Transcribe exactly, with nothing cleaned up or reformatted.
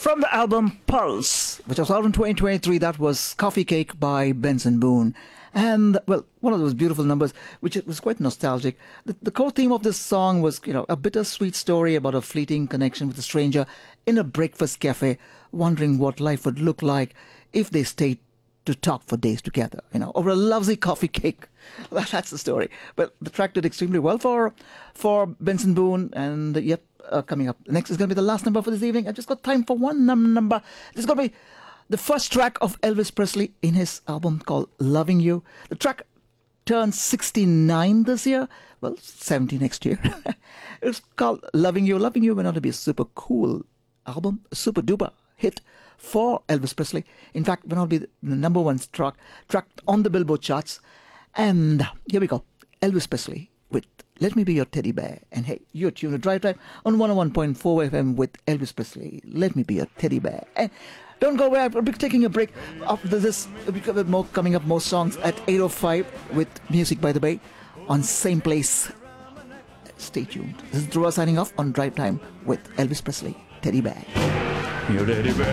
From the album Pulse, which was out in twenty twenty-three, that was Coffee Cake by Benson Boone. And, well, one of those beautiful numbers, which was quite nostalgic. The, the core theme of this song was, you know, a bittersweet story about a fleeting connection with a stranger in a breakfast cafe, wondering what life would look like if they stayed to talk for days together, you know, over a lovely coffee cake. Well, that's the story. But the track did extremely well for for Benson Boone. And, yep, uh, coming up next is going to be the last number for this evening. I've just got time for one num- number. This is going to be the first track of Elvis Presley in his album called Loving You. The track turns sixty-nine this year. Well, seventy next year. It's called Loving You. Loving You went on to be a super cool album, a super duper hit for Elvis Presley. In fact, went on to be the number one track, track on the Billboard charts. And here we go. Elvis Presley with Let Me Be Your Teddy Bear. And hey, you're tuned to Drive Time on one oh one point four F M with Elvis Presley. Let Me Be Your Teddy Bear. And don't go away. I'll be taking a break. After this, we'll be more, coming up more songs at eight oh five with Music by the Bay on same place. Stay tuned. This is Dhruva signing off on Drive Time with Elvis Presley. Teddy Bear. Your teddy bear.